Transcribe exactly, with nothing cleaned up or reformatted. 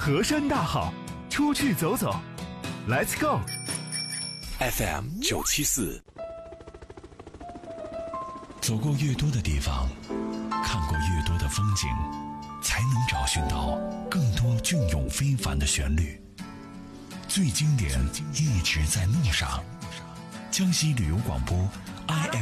河山大好，出去走走 ，Let's go。 F M 九七四，走过越多的地方，看过越多的风景，才能找寻到更多隽永非凡的旋律。最经典一直在路上。江西旅游广播 I